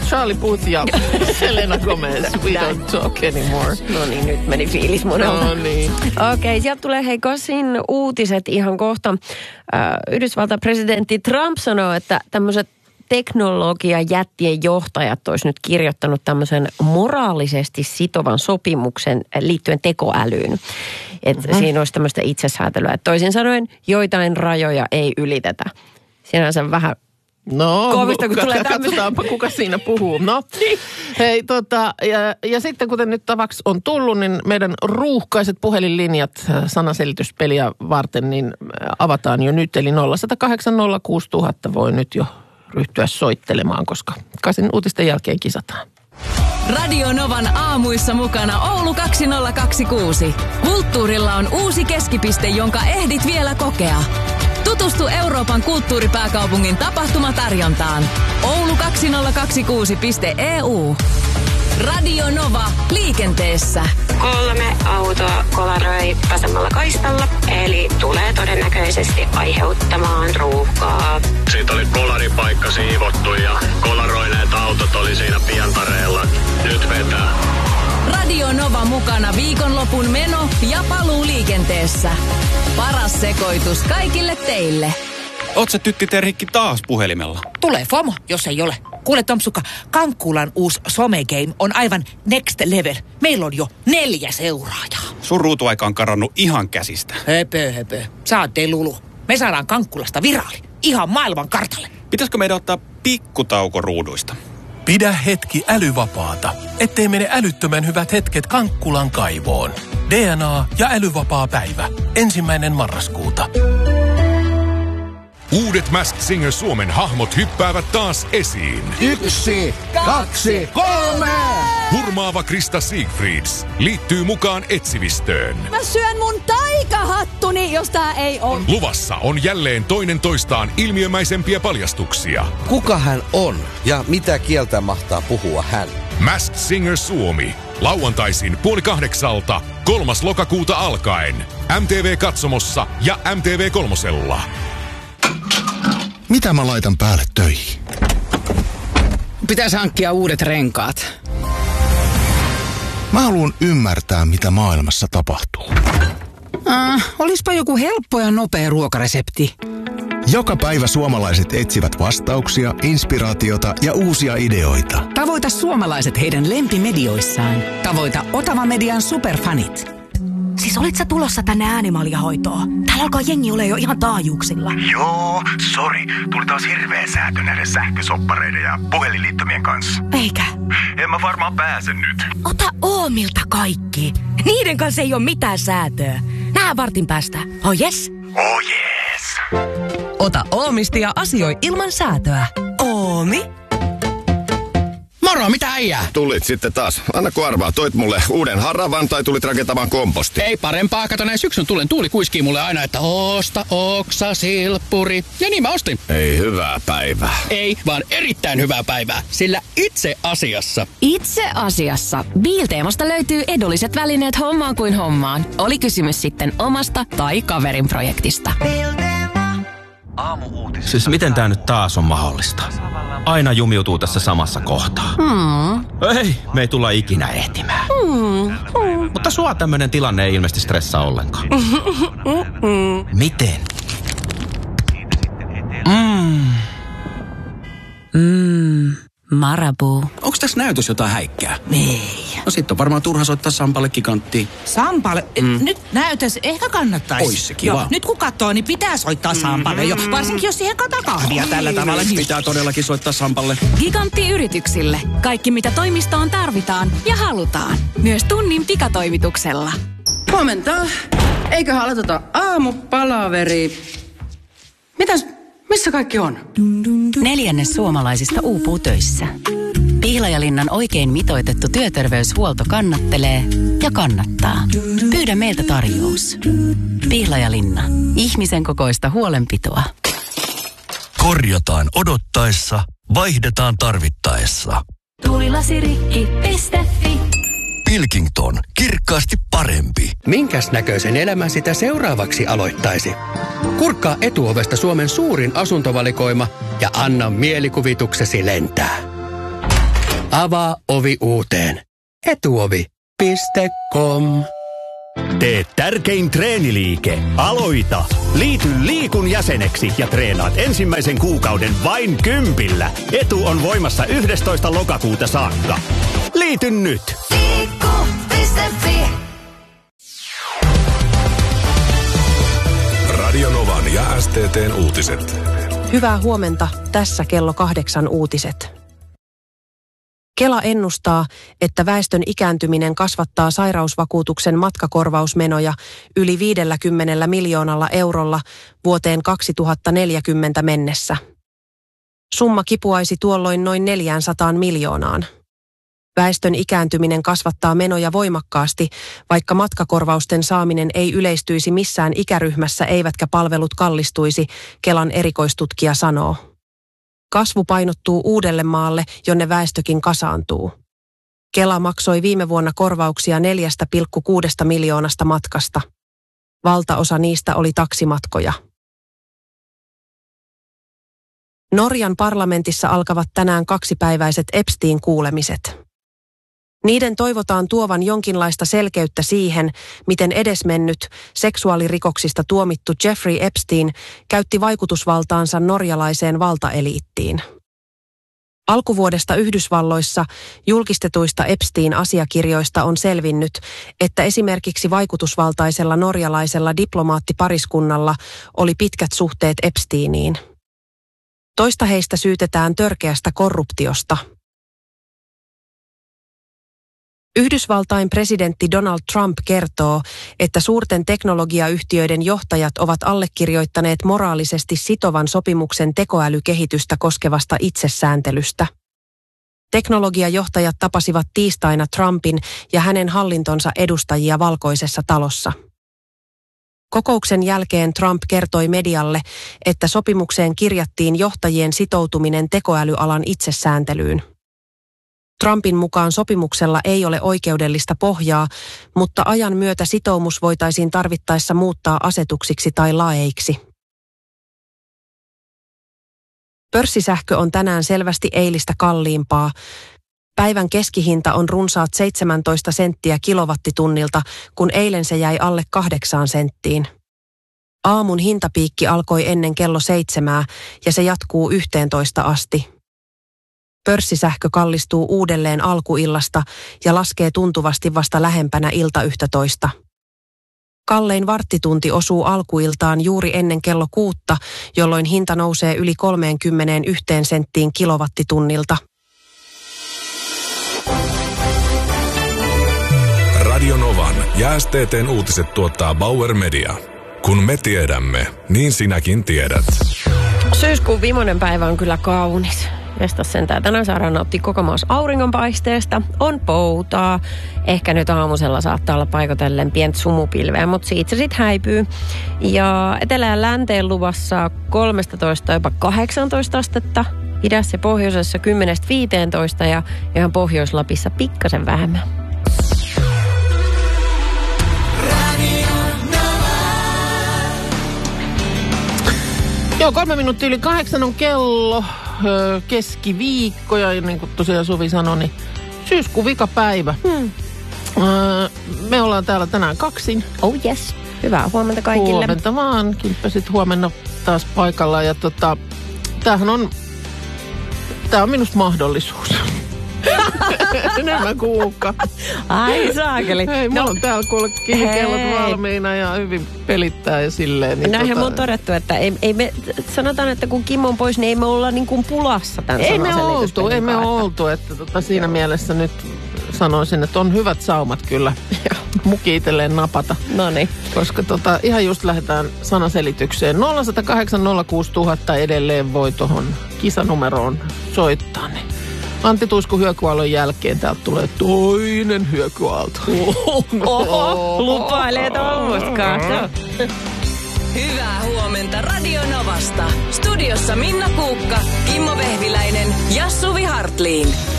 Charlie Puth ja Selena Gomez. We don't talk anymore. No niin, nyt meni fiilis monelta. No niin. Okei, sieltä tulee Kosin uutiset ihan kohta. Yhdysvaltain presidentti Trump sanoo, että tämmöiset teknologiajättien johtajat olisi nyt kirjoittanut tämmöisen moraalisesti sitovan sopimuksen liittyen tekoälyyn. Että siinä olisi tämmöistä itsesäätelyä. Että toisin sanoen joitain rajoja ei ylitetä. Sinänsä vähän koomista, kun tulee tämmöinen. Katsotaanpa, kuka siinä puhuu. No, hei ja sitten kuten nyt tavaksi on tullut, niin meidän ruuhkaiset puhelinlinjat sanaselityspeliä varten niin avataan jo nyt. Eli 0806000 voi nyt jo ryhtyä soittelemaan, koska Kasin uutisten jälkeen kisataan. Radio Novan aamuissa mukana Oulu 2026. Kulttuurilla on uusi keskipiste, jonka ehdit vielä kokea. Tutustu Euroopan kulttuuripääkaupungin tapahtumatarjontaan. Oulu2026.eu. Radio Nova liikenteessä. 3 autoa kolaroi vasemmalla kaistalla, eli tulee todennäköisesti aiheuttamaan ruuhkaa. Siitä oli kolaripaikka siivottu ja kolaroineet autot oli siinä pientareella. Nyt vetää. Radio Nova mukana viikonlopun meno- ja paluu liikenteessä. Paras sekoitus kaikille teille. Oot sä tytti Terhikki taas puhelimella? Tulee FOMO, jos ei ole. Kuule Tomsukka, Kankkulan uusi somegame on aivan next level. Meillä on jo 4 seuraajaa. Sun ruutuaika on karannut ihan käsistä. Höpö. Sä oot Lulu. Me saadaan Kankkulasta viraali. Ihan maailman kartalle. Pitäisikö meidän ottaa pikkutauko ruuduista? Pidä hetki älyvapaata, ettei mene älyttömän hyvät hetket Kankkulan kaivoon. DNA ja älyvapaa päivä. 1. marraskuuta. Uudet Masked Singer Suomen hahmot hyppäävät taas esiin. 1, 2, 3! Hurmaava Krista Siegfrieds liittyy mukaan etsivistöön. Mä syön mun taikahattuni, jos tää ei on. Luvassa on jälleen toinen toistaan ilmiömäisempiä paljastuksia. Kuka hän on ja mitä kieltä mahtaa puhua hän? Masked Singer Suomi. Lauantaisin 7:30, 3. lokakuuta alkaen. MTV-katsomossa ja MTV3:lla. Mitä mä laitan päälle töihin? Pitäisi hankkia uudet renkaat. Mä haluan ymmärtää, mitä maailmassa tapahtuu. Olispa joku helppo ja nopea ruokaresepti. Joka päivä suomalaiset etsivät vastauksia, inspiraatiota ja uusia ideoita. Tavoita suomalaiset heidän lempimedioissaan. Tavoita Otava Median superfanit. Siis olit sä tulossa tänne Äänimaljahoitoon? Täällä alkaa jengi ole jo ihan taajuuksilla. Joo, sori. Tuli taas hirveä säätö näiden sähkösoppareiden ja puhelinliittymien kanssa. Eikä? En mä varmaan pääse nyt. Ota Oomilta kaikki. Niiden kanssa ei ole mitään säätöä. Nää vartin päästä. Oh yes? Oh yes. Ota Oomista ja asioi ilman säätöä. Oomi? Moro, mitä äijää? Tulit sitten taas. Anna kun arvaa, toit mulle uuden haravan tai tulit rakentamaan komposti? Ei parempaa, kato näin syksyn tuuli kuiskii mulle aina, että osta oksa, silppuri. Ja niin mä ostin. Ei hyvää päivää. Ei, vaan erittäin hyvää päivää. Sillä itse asiassa. Itse asiassa. Biilteemasta löytyy edulliset välineet hommaan kuin hommaan. Oli kysymys sitten omasta tai kaverin projektista. Siis miten tää nyt taas on mahdollista? Aina jumiutuu tässä samassa kohtaa. Ei, me ei tulla ikinä ehtimään. Mutta sua tämmönen tilanne ei ilmeisesti stressaa ollenkaan. Miten? Marabou. Onks tässä näytös jotain häikkää? Ei. No sit on varmaan turha soittaa Sampalle kikanttiin. Sampalle? Nyt näytös ehkä kannattaisi. Ois se kiva. Joo, nyt kun katsoo, niin pitää soittaa Sampalle jo. Varsinkin jos siihen kataa kahvia tällä tavalla. Niin pitää todellakin soittaa Sampalle. Gigantti-yrityksille. Kaikki mitä toimistoon tarvitaan ja halutaan. Myös tunnin pikatoimituksella. Huomenta. Eiköhän aloiteta aamupalaveri. Missä kaikki on? 4 suomalaisista uupuu töissä. Pihlajalinnan oikein mitoitettu työterveyshuolto kannattelee ja kannattaa. Pyydä meiltä tarjous. Pihlajalinna. Ihmisen kokoista huolenpitoa. Korjataan odottaessa, vaihdetaan tarvittaessa. Tulilasirikki.fi. Pilkington. Kirkkaasti parempi. Minkäs näköisen elämän sitä seuraavaksi aloittaisi? Kurkkaa Etuovesta Suomen suurin asuntovalikoima ja anna mielikuvituksesi lentää. Avaa ovi uuteen. Etuovi.com. Tee tärkein treeniliike. Aloita! Liity Liikun jäseneksi ja treenaat ensimmäisen kuukauden vain 10. Etu on voimassa 11. lokakuuta saakka. Liity nyt! Liikku.fi. Radio Novan ja STT:n uutiset. Hyvää huomenta. Tässä kello 8 uutiset. Kela ennustaa, että väestön ikääntyminen kasvattaa sairausvakuutuksen matkakorvausmenoja yli 50 miljoonalla eurolla vuoteen 2040 mennessä. Summa kipuaisi tuolloin noin 400 miljoonaan. Väestön ikääntyminen kasvattaa menoja voimakkaasti, vaikka matkakorvausten saaminen ei yleistyisi missään ikäryhmässä eivätkä palvelut kallistuisi, Kelan erikoistutkija sanoo. Kasvu painottuu Uudellemaalle, jonne väestökin kasaantuu. Kela maksoi viime vuonna korvauksia 4,6 miljoonasta matkasta. Valtaosa niistä oli taksimatkoja. Norjan parlamentissa alkavat tänään 2-päiväiset Epstein-kuulemiset. Niiden toivotaan tuovan jonkinlaista selkeyttä siihen, miten edesmennyt, seksuaalirikoksista tuomittu Jeffrey Epstein käytti vaikutusvaltaansa norjalaiseen valtaeliittiin. Alkuvuodesta Yhdysvalloissa julkistetuista Epstein-asiakirjoista on selvinnyt, että esimerkiksi vaikutusvaltaisella norjalaisella diplomaattipariskunnalla oli pitkät suhteet Epsteiniin. Toista heistä syytetään törkeästä korruptiosta. Yhdysvaltain presidentti Donald Trump kertoo, että suurten teknologiayhtiöiden johtajat ovat allekirjoittaneet moraalisesti sitovan sopimuksen tekoälykehitystä koskevasta itsesääntelystä. Teknologiajohtajat tapasivat tiistaina Trumpin ja hänen hallintonsa edustajia Valkoisessa talossa. Kokouksen jälkeen Trump kertoi medialle, että sopimukseen kirjattiin johtajien sitoutuminen tekoälyalan itsesääntelyyn. Trumpin mukaan sopimuksella ei ole oikeudellista pohjaa, mutta ajan myötä sitoumus voitaisiin tarvittaessa muuttaa asetuksiksi tai laeiksi. Pörssisähkö on tänään selvästi eilistä kalliimpaa. Päivän keskihinta on runsaat 17 senttiä kilowattitunnilta, kun eilen se jäi alle 8 senttiin. Aamun hintapiikki alkoi ennen kello 7 ja se jatkuu 11 asti. Pörssisähkö kallistuu uudelleen alkuillasta ja laskee tuntuvasti vasta lähempänä ilta 11. Kallein varttitunti osuu alkuiltaan juuri ennen kello 6, jolloin hinta nousee yli 31 senttiin kilowattitunnilta. Radio Novan ja STT:n uutiset tuottaa Bauer Media. Kun me tiedämme, niin sinäkin tiedät. Syyskuun viimeinen päivä on kyllä kaunis. Jestas sentään. Tänään saadaan nauttia koko maassa auringonpaisteesta. On poutaa. Ehkä nyt aamusella saattaa olla paikotellen pientä sumupilveä, mutta siitä se sitten häipyy. Ja etelä- ja länteen luvassa 13 jopa 18 astetta. Idässä ja pohjoisessa 10-15 ja ihan Pohjois-Lapissa pikkasen vähemmän. Joo, 3 minuuttia yli 8 on kello, keskiviikko ja niin kuin tosiaan Suvi sanoi, niin syyskuun vikapäivä. Me ollaan täällä tänään kaksin. Oh yes, hyvää huomenta kaikille. Huomenta vaan, kimppäsit huomenna taas paikalla ja tää on minusta mahdollisuus. Enemmän kuin uhka. Ai saakeli. Hei, mulla on täällä kuule kellot valmiina ja hyvin pelittää ja silleen. Niin näinhän on todettu, että ei me, sanotaan, että kun Kim on pois, niin ei me olla niin kuin pulassa tämän Ei me oltu, että siinä mielessä nyt sanoisin, että on hyvät saumat kyllä muki itselleen napata. Noniin. Koska ihan just lähdetään sanaselitykseen. 0108 06000 edelleen voi tuohon kisanumeroon soittaa, niin Antti Tuisku hyökyaalon jälkeen täältä tulee toinen hyökyaalto. Oho, lupailee tuommoista. Hyvää huomenta Radio Novasta. Studiossa Minna Kuukka, Kimmo Vehviläinen ja Suvi Hartliin.